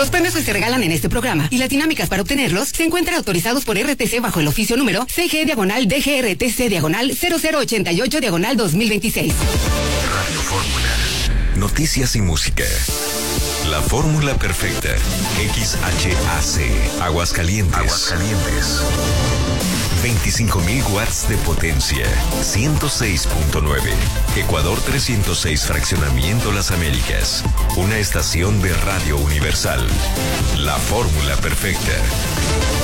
Los premios que se regalan en este programa y las dinámicas para obtenerlos se encuentran autorizados por RTC bajo el oficio número CG-DGRTC/0088/2026. Radio Fórmula. Noticias y música. La fórmula perfecta. XHAC. Aguascalientes. 25.000 watts de potencia. 106.9. Ecuador 306 Fraccionamiento Las Américas. Una estación de Radio Universal. La fórmula perfecta.